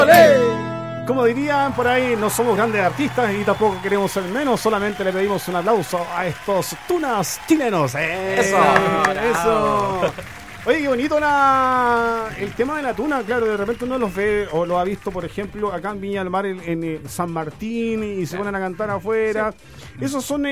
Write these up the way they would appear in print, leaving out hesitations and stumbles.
Como dirían por ahí, no somos grandes artistas y tampoco queremos ser menos, solamente le pedimos un aplauso a estos tunas chilenos. ¡Eso! Oye, qué bonito el tema de la tuna, claro, de repente uno los ve o lo ha visto, por ejemplo, acá en Viña del Mar, en San Martín, y se ponen a cantar afuera. Sí. ¿Esos son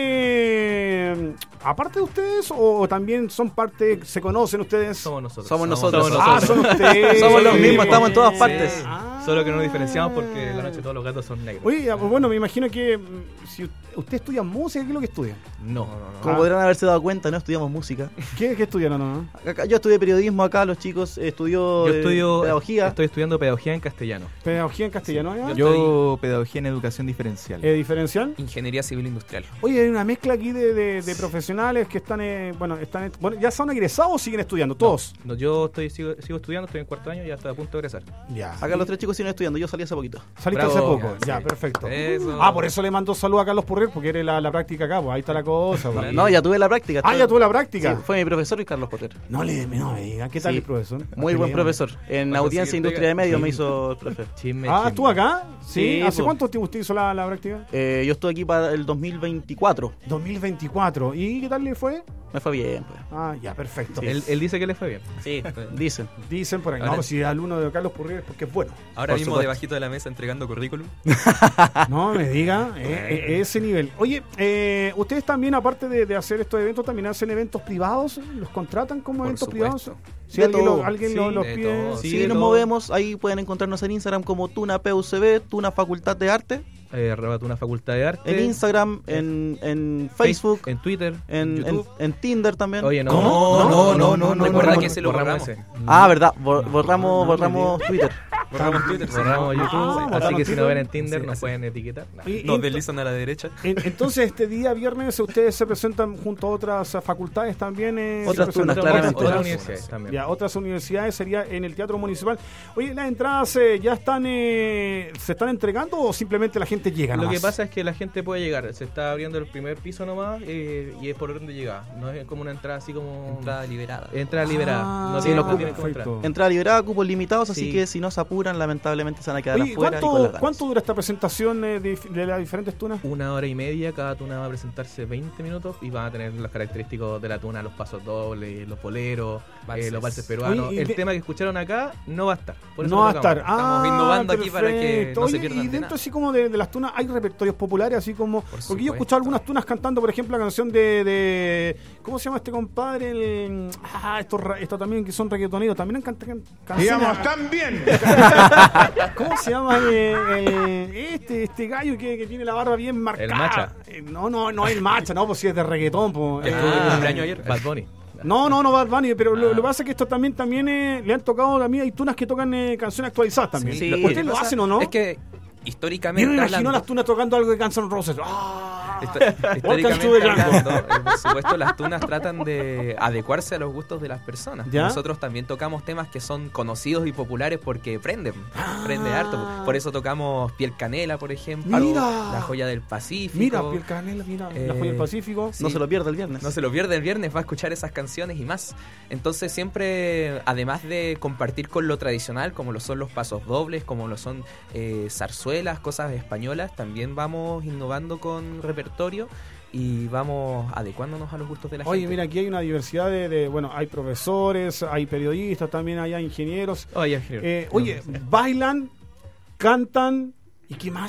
aparte de ustedes o también son parte, se conocen ustedes? Somos nosotros. Son ustedes. Somos los mismos, estamos en todas partes. Solo que no nos diferenciamos porque la noche todos los gatos son negros. Oye, bueno, me imagino que si usted estudia música, ¿qué es lo que estudia? No. Como podrán haberse dado cuenta, no estudiamos música. ¿Qué estudiaron? Acá, yo estudié periodismo acá, los chicos estudio pedagogía. Estoy estudiando pedagogía en castellano. ¿Pedagogía en castellano? Yo pedagogía en educación diferencial. ¿Diferencial? Ingeniería civil industrial. Oye, hay una mezcla aquí de profesionales que están, ¿ya son egresados o siguen estudiando? ¿Todos? No, yo sigo estudiando, estoy en cuarto año y ya estoy a punto de egresar. Ya. Acá los 3 chicos siguen estudiando, yo salí hace poquito. ¿Saliste hace poco? Ya, perfecto. Eso. Por eso le mando saludos a Carlos Purrier, porque eres la práctica acá, pues ahí está la cosa. Pues. No, ya tuve la práctica. Ya tuve la práctica. Sí, fue mi profesor y Carlos Purrier. No me digan, ¿qué tal el profesor? Muy buen profesor. En audiencia e industria de medios me hizo el profe. ¿Estuvo acá? Sí. ¿Hace pues. cuánto usted hizo la práctica? Yo estuve aquí para el 2024. 2024. ¿Y qué tal le fue? Me fue bien, pues. Ya, perfecto. Sí. Él dice que le fue bien. Sí, dicen por ahí. Ahora, no, si es alumno de Carlos Purrier es porque es bueno. Ahora mismo debajito de la mesa entregando currículum. No me diga, ese nivel. Oye, ustedes también, aparte de hacer estos eventos, también hacen eventos privados. ¿Los contratan como eventos privados? Si alguien los pide. Sí, nos movemos. Ahí pueden encontrarnos en Instagram como Tuna PUCB, Tuna Facultad de Arte. Una facultad de arte. En Instagram, en Facebook, en Twitter, en Tinder también. Oye, no. ¿Cómo? No. Recuerda que se lo borramos. Verdad, borramos Twitter. Borramos YouTube, así que si nos ven en Tinder nos pueden etiquetar. Nos deslizan a la derecha. Entonces, este día viernes ustedes se presentan junto a otras facultades también. Otras tunas, claramente. Otras universidades también. Ya, otras universidades sería en el Teatro Municipal. Oye, ¿las entradas ya están se están entregando o simplemente la gente llega nomás? Lo que pasa es que la gente puede llegar. Se está abriendo el primer piso nomás y es por orden de llegada. No es como una entrada así como... Entrada liberada. Entrada liberada. No tienen como entrar. Entrada liberada, cupos limitados, así que si no se apuran, lamentablemente se van a quedar afuera. ¿Cuánto dura esta presentación de las diferentes tunas? 1 hora y media. Cada tuna va a presentarse 20 minutos y van a tener las características de la tuna, los pasos dobles, los boleros, los valses peruanos. El tema que escucharon acá no va a estar. Por eso no va a estar. Estamos innovando aquí para que no se pierdan y dentro así como de las tunas hay repertorios populares, así como... Porque yo he escuchado algunas tunas cantando, por ejemplo, la canción de ¿cómo se llama este compadre? Esto también que son reggaetoneros. También cantan canciones. Digamos, también. ¿Cómo se llama este gallo que tiene la barba bien marcada? El Macha. No el Macha, no, pues si es de reggaetón. Pues. Estuvo de cumpleaños ayer. Bad Bunny. No, Bad Bunny, pero lo que pasa es que esto también le han tocado también, hay tunas que tocan canciones actualizadas también. Sí. ¿Ustedes lo hacen o no? Es que históricamente yo me imagino las tunas tocando algo de Guns N' Roses. Históricamente hablando, por supuesto, las tunas tratan de adecuarse a los gustos de las personas. ¿Ya? Nosotros también tocamos temas que son conocidos y populares porque prende harto. Por eso tocamos Piel Canela, por ejemplo. Mira. La Joya del Pacífico. Mira, Piel Canela, la Joya del Pacífico. Sí. No se lo pierda el viernes. No se lo pierde el viernes, va a escuchar esas canciones y más. Entonces siempre, además de compartir con lo tradicional, como lo son los pasos dobles, como lo son zarzuelas, cosas españolas, también vamos innovando con repertorio y vamos adecuándonos a los gustos de la gente. Oye, mira, aquí hay una diversidad bueno, hay profesores, hay periodistas, también hay ingenieros. Oye, bailan, cantan, ¿y qué más?